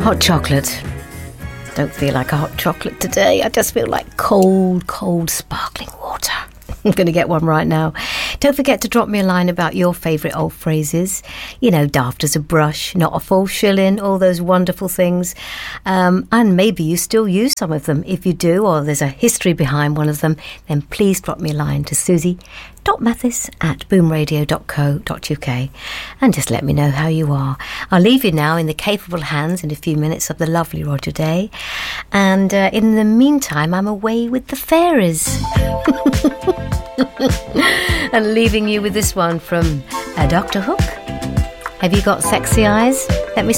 Hot chocolate. Don't feel like a hot chocolate today. I just feel like cold sparkling water. I'm going to get one right now. Don't forget to drop me a line about your favourite old phrases. You know, daft as a brush, not a false shilling, all those wonderful things. And maybe you still use some of them. If you do, or there's a history behind one of them, then please drop me a line to susie.mathis@boomradio.co.uk and just let me know how you are. I'll leave you now in the capable hands in a few minutes of the lovely Roger Day. And in the meantime, I'm away with the fairies. And leaving you with this one from Dr. Hook. Have you got sexy eyes? Let me